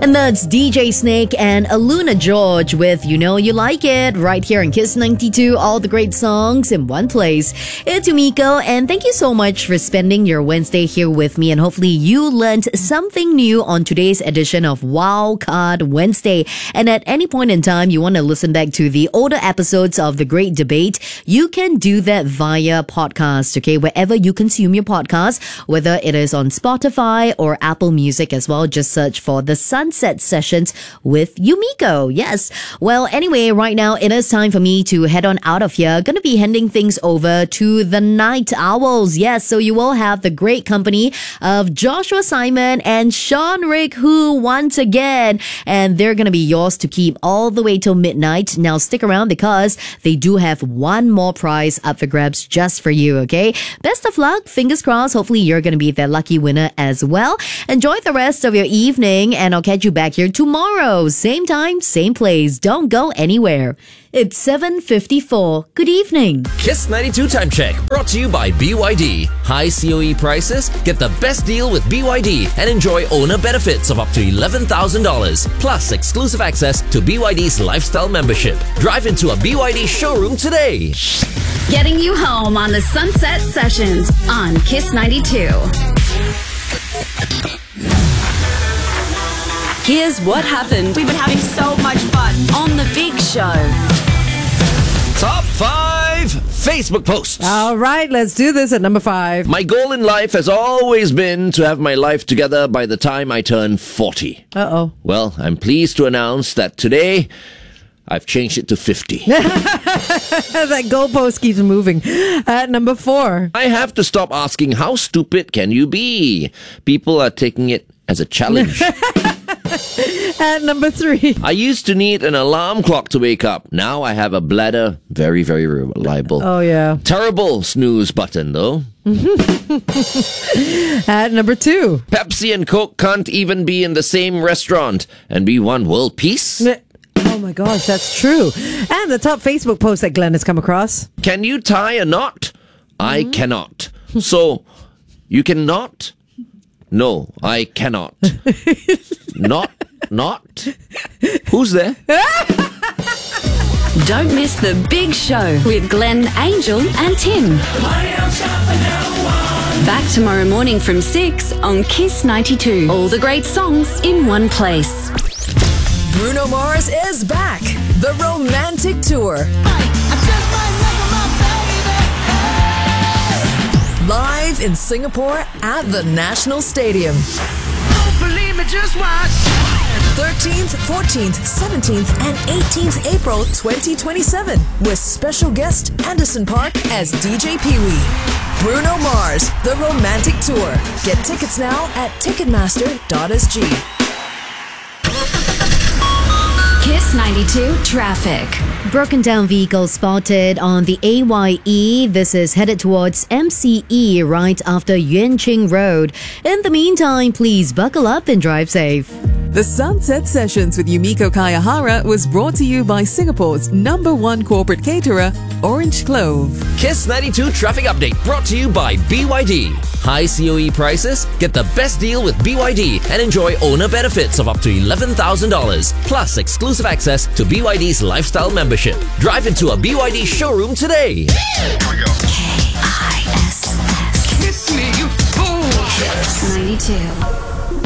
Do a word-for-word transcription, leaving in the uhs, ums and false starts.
And that's D J Snake and Aluna George with You Know You Like It right here in Kiss ninety-two. All the great songs in one place. It's Yumiko, and thank you so much for spending your Wednesday here with me. And hopefully you learned something new on today's edition of Wildcard Wednesday. And at any point in time you want to listen back to the older episodes of The Great Debate, you can do that via podcast, okay? Wherever you consume your podcast, whether it is on Spotify or Apple Music as well, just search for The Sunset Sessions with Yumiko. Yes. Well, anyway, right now it is time for me to head on out of here. Gonna be handing things over to the Night Owls. Yes, so you will have the great company of Joshua Simon and Sean Rick, who once again, and they're gonna be yours to keep all the way till midnight. Now stick around because they do have one more prize up for grabs just for you, okay? Best of luck. Fingers crossed. Hopefully you're gonna be their lucky winner as well. Enjoy the rest of your evening, and I'll catch you back here tomorrow. Same time, same place. Don't go anywhere. It's seven fifty-four. Good evening. Kiss ninety-two Time Check, brought to you by B Y D. High C O E prices? Get the best deal with B Y D and enjoy owner benefits of up to eleven thousand dollars. Plus exclusive access to B Y D's lifestyle membership. Drive into a B Y D showroom today. Getting you home on the Sunset Sessions on Kiss ninety-two. Here's what happened. We've been having so much fun on The Big Show. Top five Facebook posts. All right, let's do this at number five. My goal in life has always been to have my life together by the time I turn forty. Uh-oh. Well, I'm pleased to announce that today I've changed it to fifty. That goalpost keeps moving. At number four. I have to stop asking, how stupid can you be? People are taking it as a challenge. At number three. I used to need an alarm clock to wake up. Now I have a bladder. Very, very reliable. Oh, yeah. Terrible snooze button, though. At number two. Pepsi and Coke can't even be in the same restaurant and be one world peace. Oh my gosh, that's true. And the top Facebook post that Glenn has come across. Can you tie a knot? I mm-hmm. cannot. So, you cannot? No, I cannot. Not, not. Who's there? Don't miss The Big Show with Glenn, Angel and Tim. Back tomorrow morning from six on Kiss ninety-two. All the great songs in one place. Bruno Mars is back. The Romantic Tour. Live in Singapore at the National Stadium. Don't believe me, just watch. thirteenth, fourteenth, seventeenth, and eighteenth April twenty twenty-seven with special guest Anderson .Paak as D J Pee Wee. Bruno Mars, The Romantic Tour. Get tickets now at ticketmaster dot s g. Kiss ninety-two traffic. Broken down vehicle spotted on the A Y E. This is headed towards M C E right after Yuan Ching Road. In the meantime, please buckle up and drive safe. The Sunset Sessions with Yumiko Kayahara was brought to you by Singapore's number one corporate caterer, Orange Clove. Kiss ninety-two traffic update brought to you by B Y D. High C O E prices? Get the best deal with B Y D and enjoy owner benefits of up to eleven thousand dollars. Plus exclusive access to B Y D's lifestyle membership. Drive into a B Y D showroom today. Here we go. K I S S. Kiss me, you fool. Kiss ninety-two.